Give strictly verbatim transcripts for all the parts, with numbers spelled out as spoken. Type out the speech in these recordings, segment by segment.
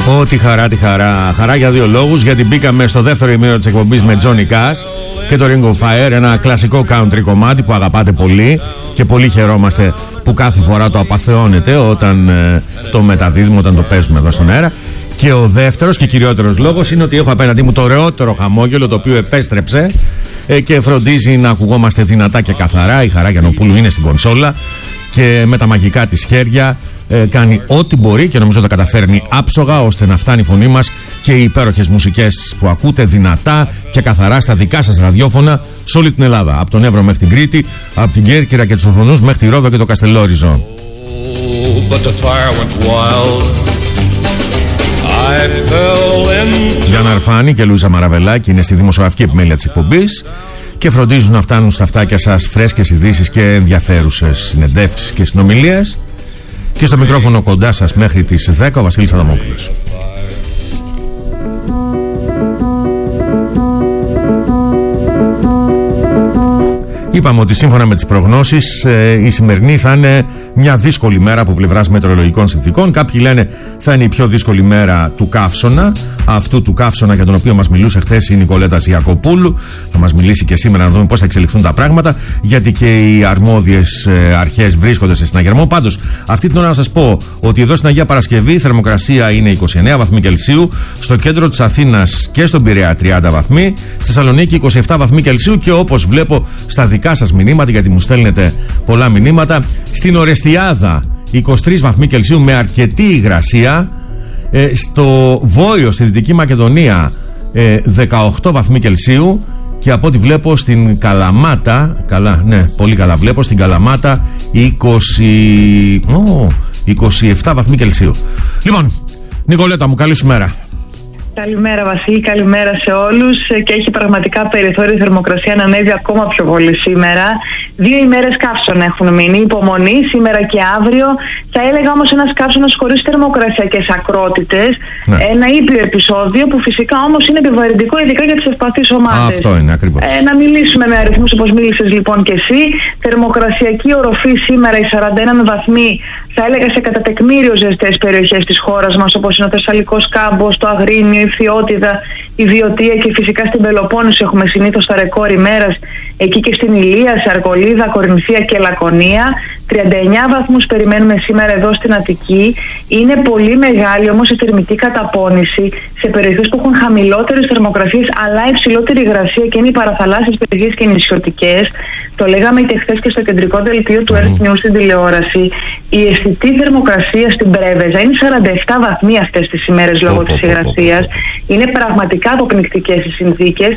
Ω, τη χαρά, τη χαρά. Χαρά για δύο λόγους. Γιατί μπήκαμε στο δεύτερο ημίρο της εκπομπής με Johnny Cash και το Ring of Fire, ένα κλασικό country κομμάτι που αγαπάτε πολύ και πολύ χαιρόμαστε που κάθε φορά το απαθεώνετε όταν ε, το μεταδίδουμε, όταν το παίζουμε εδώ στον αέρα. Και ο δεύτερος και κυριότερος λόγος είναι ότι έχω απέναντί μου το ωραιότερο χαμόγελο, το οποίο επέστρεψε ε, και φροντίζει να ακουγόμαστε δυνατά και καθαρά. Η Χαρά Γιαννοπούλου είναι στην κονσόλα και με τα μαγικά της χέρια ε, κάνει ό,τι μπορεί και νομίζω τα καταφέρνει άψογα ώστε να φτάνει η φωνή μας και οι υπέροχες μουσικές που ακούτε δυνατά και καθαρά στα δικά σας ραδιόφωνα σε όλη την Ελλάδα. Από τον Εύρο μέχρι την Κρήτη, από την Κέρκυρα και τους Οφωνούς μέχρι τη Ρόδο και το Καστελόριζο. Γιάννα Αρφάνη και Λούιζα Μαραβελάκη είναι στη δημοσιογραφική επιμέλεια της εκπομπής και φροντίζουν να φτάνουν στα αυτάκια σας φρέσκες ειδήσεις και ενδιαφέρουσες συνεντεύξεις και συνομιλίες. Και στο μικρόφωνο κοντά σας μέχρι τις δέκα ο Βασίλης Αδαμόπουλος. Είπαμε ότι σύμφωνα με τις προγνώσεις ε, η σημερινή θα είναι μια δύσκολη μέρα από πλευράς μετεωρολογικών συνθήκων. Κάποιοι λένε θα είναι η πιο δύσκολη μέρα του καύσωνα, αυτού του καύσωνα για τον οποίο μας μιλούσε χθες η Νικολέτα Ιακοπούλου. Θα μας μιλήσει και σήμερα να δούμε πώς θα εξελιχθούν τα πράγματα, γιατί και οι αρμόδιες ε, αρχές βρίσκονται σε συναγερμό. Πάντως, αυτή την ώρα να σας πω ότι εδώ στην Αγία Παρασκευή η θερμοκρασία είναι είκοσι εννέα βαθμοί Κελσίου, στο κέντρο της Αθήνας και στον Πειραιά τριάντα βαθμοί, στη Θεσσαλονίκη είκοσι επτά βαθμοί Κελσίου και όπως βλέπω στα δικά σας μηνύματα, γιατί μου στέλνετε πολλά μηνύματα, στην Ορεστιάδα είκοσι τρεις βαθμοί Κελσίου με αρκετή υγρασία, ε, στο Βόιο στη Δυτική Μακεδονία ε, δεκαοκτώ βαθμοί Κελσίου και από ό,τι βλέπω στην Καλαμάτα, καλά, ναι, πολύ καλά βλέπω, στην Καλαμάτα είκοσι, oh, είκοσι επτά βαθμοί Κελσίου. Λοιπόν, Νικολέτα μου, καλή σου μέρα. Καλημέρα Βασίλη, καλημέρα σε όλους. Και έχει πραγματικά περιθώριο η θερμοκρασία να ανέβει ακόμα πιο πολύ σήμερα. Δύο ημέρες καύσωνα έχουν μείνει, υπομονή σήμερα και αύριο. Θα έλεγα όμως ένας καύσωνας χωρίς θερμοκρασιακές ακρότητες. Ναι. Ένα ήπιο επεισόδιο που φυσικά όμως είναι επιβαρυντικό, ειδικά για τις ευπαθείς ομάδες. Αυτό είναι ακριβώς. Ε, να μιλήσουμε με αριθμούς όπως μίλησες λοιπόν και εσύ. Θερμοκρασιακή οροφή σήμερα οι σαράντα ένα βαθμοί, θα έλεγα σε κατά τεκμήριο ζεστές περιοχές της χώρας μας, όπως είναι ο Θεσσαλικός Κάμπος, το Αγρίνιο, η Φθιώτιδα, η Βιωτία και φυσικά στην Πελοπόννησο έχουμε συνήθως τα ρεκόρ ημέρας, εκεί και στην Ηλία, σε Αργολίδα, Κορινθία και Λακωνία. τριάντα εννέα βαθμούς περιμένουμε σήμερα εδώ στην Αττική. Είναι πολύ μεγάλη όμως η θερμική καταπώνηση σε περιοχές που έχουν χαμηλότερες θερμοκρασίες αλλά υψηλότερη υγρασία και είναι οι παραθαλάσσιες περιοχές και οι νησιωτικές. Το λέγαμε και χθες και στο κεντρικό δελτίο του Earth News στην τηλεόραση. Η αισθητή θερμοκρασία στην Πρέβεζα είναι σαράντα επτά βαθμοί αυτές τις ημέρες λόγω της υγρασίας. Είναι πραγματικά αποκνικτικές οι συνθήκες.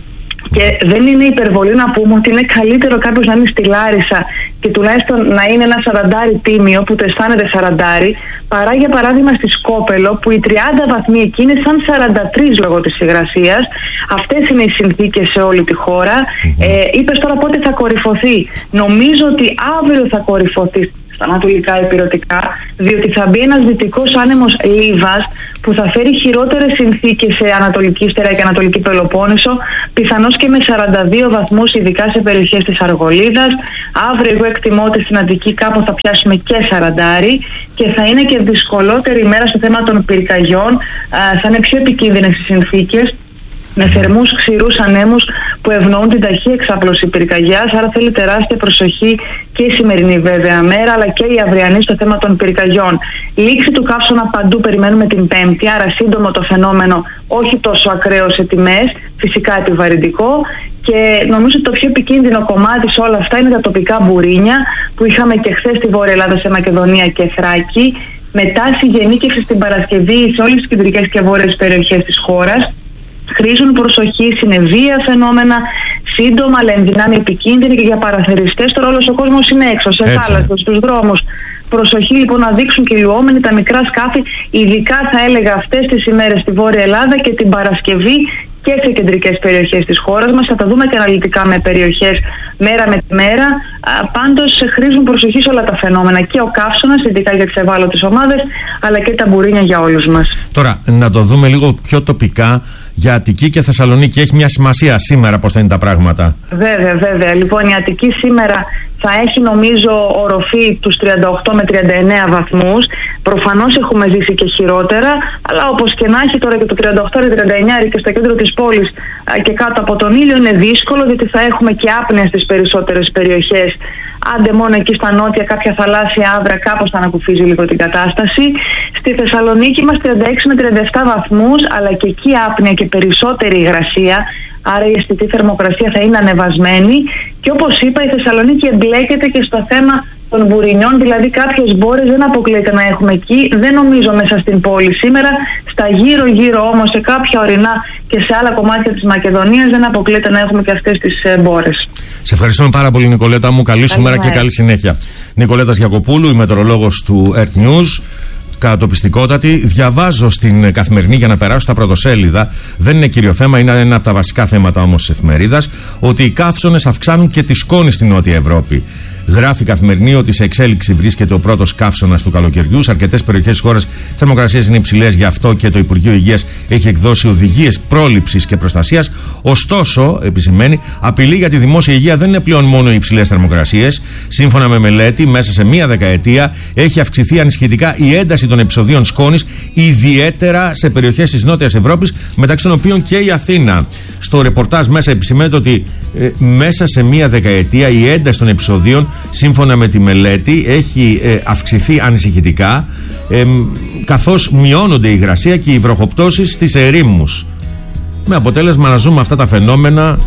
Και δεν είναι υπερβολή να πούμε ότι είναι καλύτερο κάποιος να είναι στη Λάρισα και τουλάχιστον να είναι ένα σαραντάρι τίμιο που το αισθάνεται σαραντάρι, παρά για παράδειγμα στη Σκόπελο που οι τριάντα βαθμοί εκεί είναι σαν σαράντα τρεις λόγω της υγρασίας. Αυτές είναι οι συνθήκες σε όλη τη χώρα. Ε, είπες τώρα πότε θα κορυφωθεί. Νομίζω ότι αύριο θα κορυφωθεί στα ανατολικά ηπειρωτικά, διότι θα μπει ένας δυτικός άνεμος Λίβας που θα φέρει χειρότερες συνθήκες σε Ανατολική Στερεά και Ανατολική Πελοπόννησο, πιθανώς και με σαράντα δύο βαθμούς, ειδικά σε περιοχές της Αργολίδας. Αύριο εγώ εκτιμώ ότι στην Αττική κάπου θα πιάσουμε και σαραντάρι και θα είναι και δυσκολότερη ημέρα στο θέμα των πυρκαγιών. Α, θα είναι πιο επικίνδυνες οι συνθήκες, με θερμούς ξηρούς ανέμους που ευνοούν την ταχύ εξάπλωση πυρκαγιάς, άρα θέλει τεράστια προσοχή και η σημερινή βέβαια μέρα αλλά και η αυριανή στο θέμα των πυρκαγιών. Λήξη του καύσωνα παντού περιμένουμε την Πέμπτη, άρα σύντομο το φαινόμενο, όχι τόσο ακραίο σε τιμές, φυσικά επιβαρυντικό. Και νομίζω ότι το πιο επικίνδυνο κομμάτι σε όλα αυτά είναι τα τοπικά μπουρίνια που είχαμε και χθες στη Βόρεια Ελλάδα, σε Μακεδονία και Θράκη, με τάση γενίκευση στην Παρασκευή σε όλες τις κεντρικές και βόρειες περιοχές της χώρας. Χρήζουν προσοχή, συνεβία φαινόμενα, σύντομα αλλά εν δυνάμει επικίνδυνοι και για παραθεριστές. Τώρα όλος ο κόσμος είναι έξω, σε θάλασσες, στους δρόμους. Προσοχή λοιπόν να δείξουν κυλιόμενοι τα μικρά σκάφη, ειδικά θα έλεγα αυτές τις ημέρες στη Βόρεια Ελλάδα και την Παρασκευή και σε κεντρικές περιοχές της χώρας μας. Θα τα δούμε και αναλυτικά με περιοχές μέρα με τη μέρα. Πάντως χρήζουν προσοχή σε όλα τα φαινόμενα, και ο καύσωνας, ειδικά για τις ευάλωτες ομάδες, αλλά και τα μπουρίνια για όλους μας. Τώρα, να το δούμε λίγο πιο τοπικά, για Αττική και Θεσσαλονίκη. Έχει μια σημασία σήμερα πώς θα είναι τα πράγματα. Βέβαια, βέβαια. Λοιπόν, η Αττική σήμερα θα έχει νομίζω οροφή τους τριάντα οκτώ με τριάντα εννέα βαθμούς. Προφανώς έχουμε ζήσει και χειρότερα, αλλά όπως και να έχει, τώρα και το τριάντα οκτώ με τριάντα εννέα και στο κέντρο της πόλης και κάτω από τον ήλιο είναι δύσκολο, διότι θα έχουμε και άπνοια στις περισσότερες περιοχές. Άντε μόνο εκεί στα νότια, κάποια θαλάσσια άβρα, κάπως θα ανακουφίζει λίγο την κατάσταση. Στη Θεσσαλονίκη είμαστε τριάντα έξι με τριάντα επτά βαθμούς, αλλά και εκεί άπνοια και περισσότερη υγρασία. Άρα η αισθητή θερμοκρασία θα είναι ανεβασμένη. Και όπως είπα, η Θεσσαλονίκη εμπλέκεται και στο θέμα των μπουρινιών, δηλαδή κάποιες μπόρες δεν αποκλείεται να έχουμε εκεί. Δεν νομίζω μέσα στην πόλη σήμερα. Στα γύρω-γύρω όμως, σε κάποια ορεινά και σε άλλα κομμάτια της Μακεδονίας, δεν αποκλείεται να έχουμε και αυτές τις ε, μπόρες. Σε ευχαριστούμε πάρα πολύ, Νικολέτα μου. Καλή σου μέρα και καλή συνέχεια. Νικολέτας Γιακοπούλου, η μετεωρολόγος του Earth News. Κατοπιστικότατη. Διαβάζω στην Καθημερινή για να περάσω στα πρωτοσέλιδα. Δεν είναι κύριο θέμα, είναι ένα από τα βασικά θέματα όμως της εφημερίδας. Ότι οι καύσωνες αυξάνουν και τη σκόνη στην Νότια Ευρώπη. Γράφει η Καθημερινή ότι σε εξέλιξη βρίσκεται ο πρώτος καύσωνας του καλοκαιριού. Σε αρκετές περιοχές της χώρας θερμοκρασίες είναι υψηλές, γι' αυτό και το Υπουργείο Υγείας έχει εκδώσει οδηγίες πρόληψης και προστασίας. Ωστόσο, επισημαίνει, απειλή για τη δημόσια υγεία δεν είναι πλέον μόνο οι υψηλές θερμοκρασίες. Σύμφωνα με μελέτη, μέσα σε μία δεκαετία έχει αυξηθεί ανησυχητικά η ένταση των επεισοδίων σκόνης, ιδιαίτερα σε περιοχές της Νότιας Ευρώπης, μεταξύ των οποίων και η Αθήνα. Στο ρεπορτάζ μέσα επισημαίνεται ότι ε, μέσα σε μία δεκαετία η ένταση των επεισοδίων, σύμφωνα με τη μελέτη, έχει ε, αυξηθεί ανησυχητικά, ε, καθώς μειώνονται η υγρασία και οι βροχοπτώσεις στις ερήμους, με αποτέλεσμα να ζούμε αυτά τα φαινόμενα,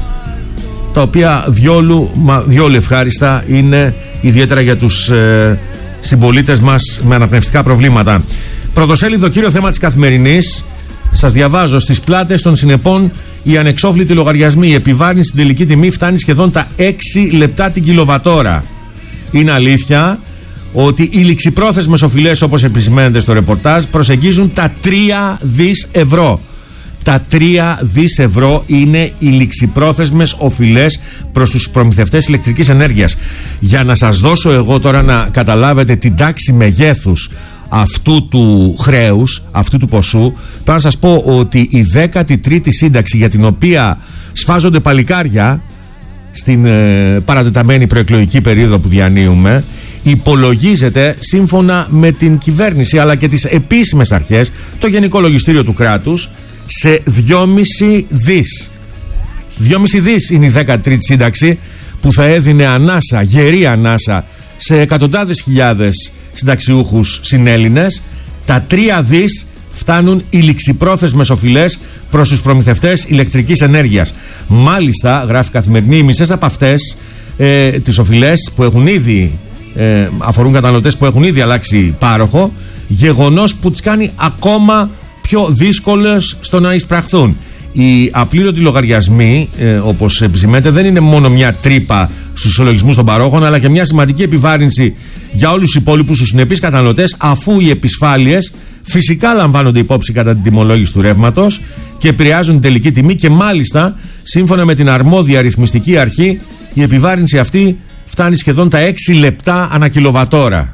τα οποία διόλου, μα, διόλου ευχάριστα είναι, ιδιαίτερα για τους ε, συμπολίτες μας με αναπνευστικά προβλήματα. Πρωτοσέλιδο, κύριο θέμα της Καθημερινής. Σας διαβάζω: στις πλάτες των συνεπών οι ανεξόφλητοι λογαριασμοί. Η επιβάρυνση στην τελική τιμή φτάνει σχεδόν τα έξι λεπτά την κιλοβατόρα. Είναι αλήθεια ότι οι ληξιπρόθεσμες οφειλές, όπως επισημαίνεται στο ρεπορτάζ, προσεγγίζουν τα τρία δις ευρώ. Τα τρία δις ευρώ είναι οι ληξιπρόθεσμες οφειλές προς τους προμηθευτές ηλεκτρικής ενέργειας. Για να σας δώσω εγώ τώρα να καταλάβετε την τάξη μεγέθους αυτού του χρέους, αυτού του ποσού, πρέπει να σας πω ότι η δέκατη τρίτη σύνταξη, για την οποία σφάζονται παλικάρια στην ε, παρατεταμένη προεκλογική περίοδο που διανύουμε, υπολογίζεται σύμφωνα με την κυβέρνηση αλλά και τις επίσημες αρχές, το Γενικό Λογιστήριο του κράτους, σε δυόμισι δις. δυόμισι δις είναι η δέκατη τρίτη σύνταξη που θα έδινε ανάσα, γερή ανάσα, σε εκατοντάδες χιλιάδες συνταξιούχους συνέλληνες. Τα τρία δις φτάνουν οι ληξιπρόθεσμες οφειλές προς τους προμηθευτές ηλεκτρικής ενέργειας. Μάλιστα, γράφει η Καθημερινή, οι μισές από αυτές ε, τις οφειλές που έχουν ήδη ε, αφορούν καταναλωτές που έχουν ήδη αλλάξει πάροχο, γεγονός που τις κάνει ακόμα πιο δύσκολες στο να εισπραχθούν. Οι απλήρωτοι λογαριασμοί, ε, όπως επισημαίνεται, δεν είναι μόνο μια τρύπα στους ισολογισμούς των παρόχων, αλλά και μια σημαντική επιβάρυνση για όλους τους υπόλοιπους τους συνεπείς καταναλωτές, αφού οι επισφάλειες φυσικά λαμβάνονται υπόψη κατά την τιμολόγηση του ρεύματος και επηρεάζουν την τελική τιμή, και μάλιστα, σύμφωνα με την αρμόδια αριθμιστική αρχή, η επιβάρυνση αυτή φτάνει σχεδόν τα έξι λεπτά ανά κιλοβατόρα.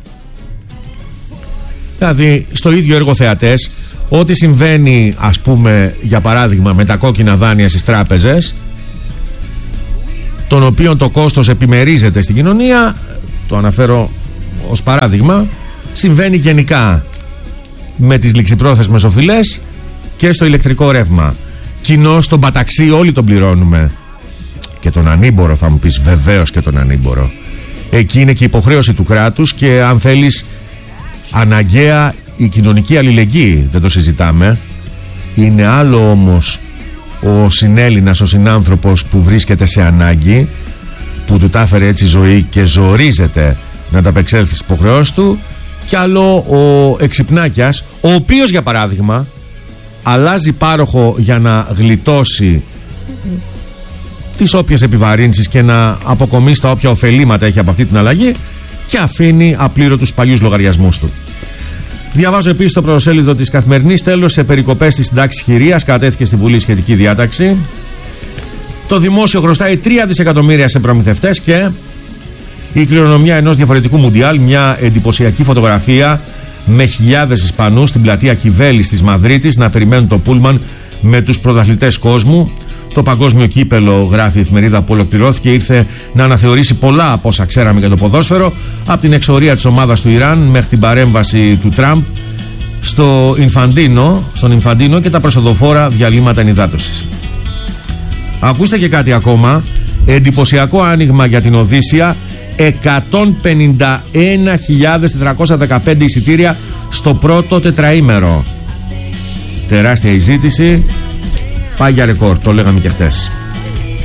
Δηλαδή, στο ίδιο έργο θεατές, ό,τι συμβαίνει, ας πούμε, για παράδειγμα, με τα κόκκινα δάνεια στις τράπεζες, των οποίων το κόστος επιμερίζεται στην κοινωνία, το αναφέρω ως παράδειγμα, συμβαίνει γενικά με τις ληξιπρόθεσμες οφειλές και στο ηλεκτρικό ρεύμα. Κοινώς τον παταξί όλοι τον πληρώνουμε. Και τον ανήμπορο, θα μου πεις, βεβαίως και τον ανήμπορο. Εκεί είναι και η υποχρέωση του κράτους και, αν θέλεις, αναγκαία η κοινωνική αλληλεγγύη, δεν το συζητάμε. Είναι άλλο όμως ο συνέλληνας, ο συνάνθρωπος που βρίσκεται σε ανάγκη, που του τα έφερε έτσι ζωή και ζορίζεται να ταπεξέλθει στις υποχρεώσεις του, και άλλο ο εξυπνάκιας, ο οποίος, για παράδειγμα, αλλάζει πάροχο για να γλιτώσει τις όποιες επιβαρύνσεις και να αποκομίσει τα όποια ωφελήματα έχει από αυτή την αλλαγή, και αφήνει απλήρωτους παλιούς λογαριασμούς του. Διαβάζω επίσης το πρωτοσέλιδο της Καθημερινής: τέλος σε περικοπές στις συντάξεις χειρίας, κατέθηκε στη Βουλή σχετική διάταξη. Το δημόσιο χρωστάει τρία δισεκατομμύρια σε προμηθευτές, και η κληρονομιά ενός διαφορετικού μουντιάλ, μια εντυπωσιακή φωτογραφία με χιλιάδες Ισπανούς στην πλατεία Κιβέλης της Μαδρίτης να περιμένουν το πούλμαν με τους πρωταθλητές κόσμου. Το παγκόσμιο κύπελο, γράφει η εφημερίδα που ολοκληρώθηκε, ήρθε να αναθεωρήσει πολλά από όσα ξέραμε για το ποδόσφαιρο, από την εξορία της ομάδας του Ιράν μέχρι την παρέμβαση του Τραμπ στο Ινφαντίνο, στον Ινφαντίνο και τα προσοδοφόρα διαλύματα ενυδάτωσης. Ακούστε και κάτι ακόμα. Εντυπωσιακό άνοιγμα για την Οδύσσια. εκατόν πενήντα ένα χιλιάδες τετρακόσια δεκαπέντε εισιτήρια στο πρώτο τετραήμερο. Τεράστια η ζήτηση. Πάει για ρεκόρ, το λέγαμε και χτες.